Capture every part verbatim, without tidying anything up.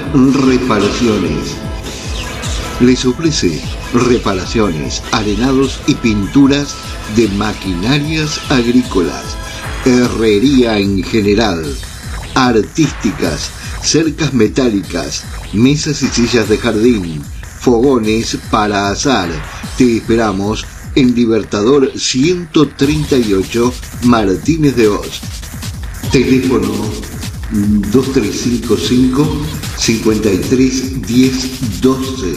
Reparaciones. Les ofrece reparaciones, arenados y pinturas de maquinarias agrícolas, herrería en general, artísticas, cercas metálicas, mesas y sillas de jardín, fogones para asar. Te esperamos en Libertador ciento treinta y ocho, Martínez de Oz. Teléfono dos tres cinco cinco, cinco tres, diez, doce.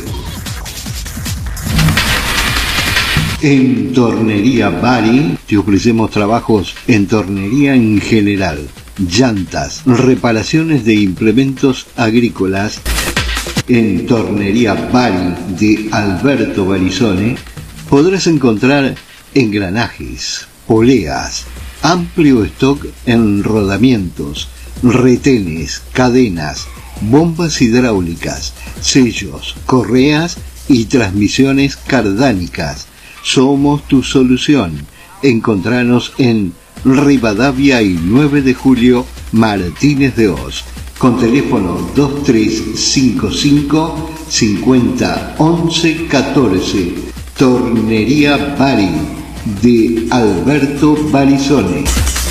En Tornería Bari te ofrecemos trabajos en tornería en general, llantas, reparaciones de implementos agrícolas. En Tornería Bari de Alberto Barizone podrás encontrar engranajes, poleas, amplio stock en rodamientos, retenes, cadenas, bombas hidráulicas, sellos, correas y transmisiones cardánicas. Somos tu solución. Encontranos en Rivadavia y nueve de julio, Martínez de Oz, con teléfono dos tres cinco cinco, cincuenta, once, catorce. Tornería Bari de Alberto Barizone.